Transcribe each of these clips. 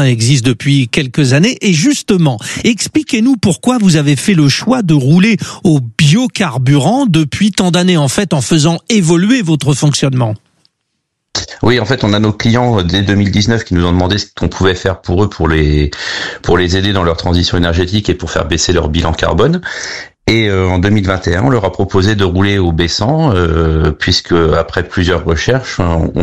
Lebrun existe depuis quelques années. Et justement, expliquez-nous pourquoi vous avez fait le choix de rouler au biocarburant depuis tant d'années, en fait, en faisant évoluer votre fonctionnement. Oui, en fait, on a nos clients dès 2019 qui nous ont demandé ce qu'on pouvait faire pour eux, pour les aider dans leur transition énergétique et pour faire baisser leur bilan carbone. Et en 2021, on leur a proposé de rouler au B100, puisque après plusieurs recherches,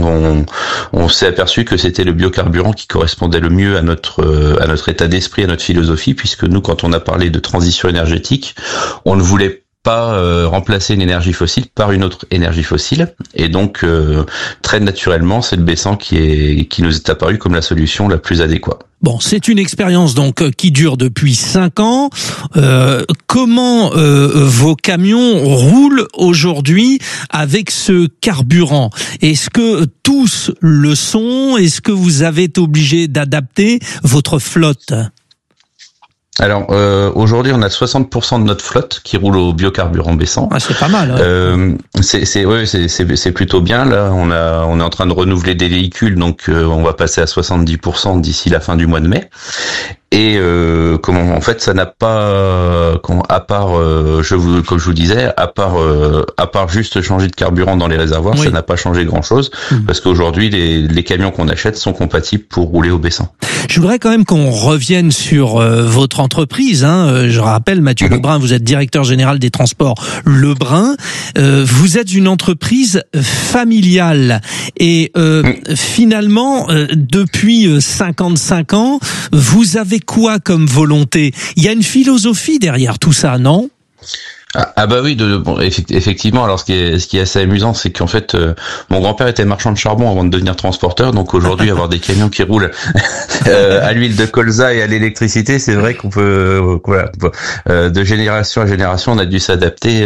on s'est aperçu que c'était le biocarburant qui correspondait le mieux à notre état d'esprit, à notre philosophie, puisque nous, quand on a parlé de transition énergétique, on ne voulait pas remplacer une énergie fossile par une autre énergie fossile, et donc très naturellement c'est le B100 qui nous est apparu comme la solution la plus adéquate. Bon, c'est une expérience donc qui dure depuis 5 ans. Comment vos camions roulent aujourd'hui avec ce carburant? Est-ce que tous le sont? Est-ce que vous avez été obligé d'adapter votre flotte? Alors aujourd'hui, on a 60% de notre flotte qui roule au biocarburant B100. Ah, c'est pas mal. Ouais. C'est plutôt bien. Là, on est en train de renouveler des véhicules, donc on va passer à 70% d'ici la fin du mois de mai. Et en fait, ça n'a pas, à part, comme je vous disais, à part juste changer de carburant dans les réservoirs, oui. Ça n'a pas changé grand-chose, parce qu'aujourd'hui, les camions qu'on achète sont compatibles pour rouler au B100. Je voudrais quand même qu'on revienne sur votre entreprise. Je rappelle, Mathieu Lebrun, vous êtes directeur général des transports Lebrun. Vous êtes une entreprise familiale et finalement, depuis 55 ans, vous avez quoi comme volonté? Il y a une philosophie derrière tout ça, non? Ah bah oui, effectivement. Alors ce qui est assez amusant, c'est qu'en fait, mon grand-père était marchand de charbon avant de devenir transporteur. Donc aujourd'hui, avoir des camions qui roulent à l'huile de colza et à l'électricité, c'est vrai qu'on peut, de génération à génération, on a su s'adapter,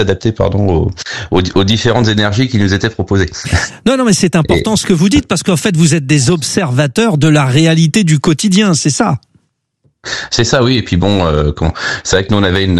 aux différentes énergies qui nous étaient proposées. Non, mais c'est important ce que vous dites, parce qu'en fait, vous êtes des observateurs de la réalité du quotidien, c'est ça? C'est ça, oui. Et puis bon, c'est vrai que nous on avait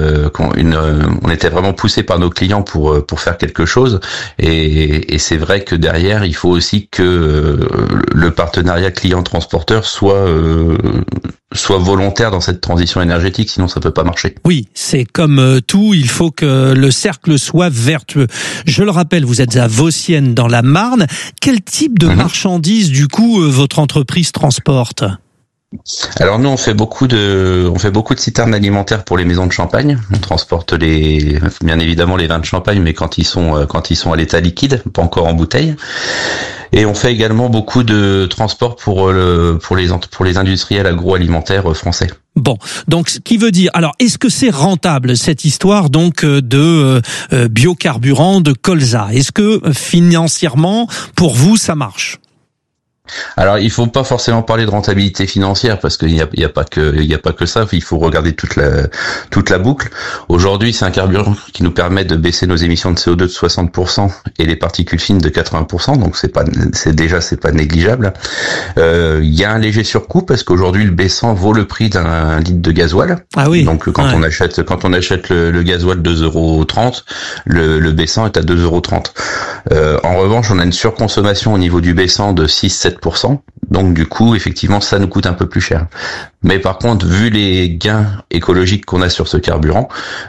on était vraiment poussé par nos clients pour faire quelque chose. Et c'est vrai que derrière, il faut aussi que le partenariat client-transporteur soit volontaire dans cette transition énergétique, sinon ça peut pas marcher. Oui, c'est comme tout, il faut que le cercle soit vertueux. Je le rappelle, vous êtes à Vauciennes dans la Marne. Quel type de marchandises, du coup, votre entreprise transporte ? Alors nous on fait beaucoup de citernes alimentaires pour les maisons de champagne. On transporte bien évidemment les vins de champagne, mais quand ils sont à l'état liquide, pas encore en bouteille. Et on fait également beaucoup de transport pour les industriels agroalimentaires français. Bon, donc ce qui veut dire, alors est-ce que c'est rentable cette histoire donc de biocarburant, de colza? Est-ce que financièrement pour vous ça marche? Alors, il faut pas forcément parler de rentabilité financière parce qu'il y a pas que ça. Il faut regarder toute la boucle. Aujourd'hui, c'est un carburant qui nous permet de baisser nos émissions de CO2 de 60% et les particules fines de 80%. Donc, c'est pas négligeable. Il y a un léger surcoût parce qu'aujourd'hui, le B100 vaut le prix d'un litre de gasoil. Ah oui. Donc, quand on achète le gasoil 2,30 €, le B100 est à 2,30 €. En revanche, on a une surconsommation au niveau du B100 de 6-7%. Donc du coup, effectivement, ça nous coûte un peu plus cher. Mais par contre, vu les gains écologiques qu'on a sur ce carburant,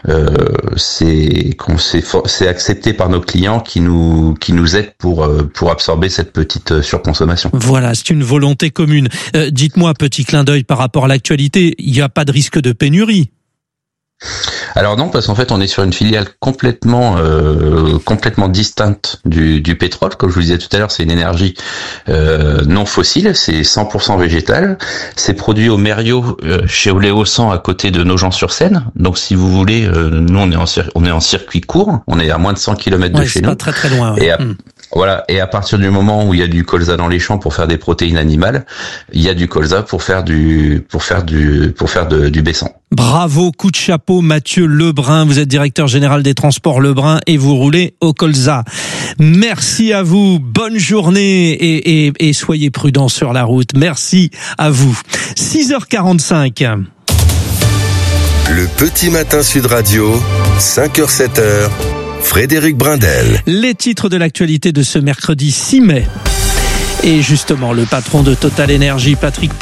c'est accepté par nos clients qui nous aident pour absorber cette petite surconsommation. Voilà, c'est une volonté commune. Dites-moi, petit clin d'œil par rapport à l'actualité, il n'y a pas de risque de pénurie? Alors non, parce qu'en fait on est sur une filiale complètement distincte du pétrole. Comme je vous disais tout à l'heure, c'est une énergie non fossile, c'est 100% végétal. C'est produit au Mériot chez Oléosan à côté de Nogent-sur-Seine. Donc si vous voulez, nous on est en circuit court, on est à moins de 100 km de chez nous. Pas très très loin. Ouais. Et à partir du moment où il y a du colza dans les champs pour faire des protéines animales, il y a du colza pour faire du B100. Bravo, coup de chapeau Mathieu Lebrun, vous êtes directeur général des transports Lebrun et vous roulez au colza. Merci à vous, bonne journée et soyez prudents sur la route. Merci à vous. 6h45. Le petit matin Sud Radio, 5h-7h. Frédéric Brindel. Les titres de l'actualité de ce mercredi 6 mai. Et justement, le patron de Total Energy, Patrick